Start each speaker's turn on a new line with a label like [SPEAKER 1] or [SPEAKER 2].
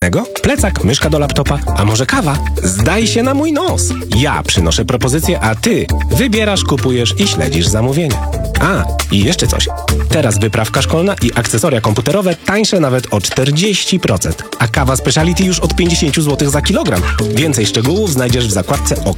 [SPEAKER 1] innego? Plecak, myszka do laptopa, a może kawa? Zdaj się na mój nos! Ja przynoszę propozycję, a ty wybierasz, kupujesz i śledzisz zamówienia. A, i jeszcze coś. Teraz wyprawka szkolna i akcesoria komputerowe tańsze nawet o 40%, a kawa speciality już od 50 zł za kilogram. Więcej szczegółów znajdziesz w zakładce o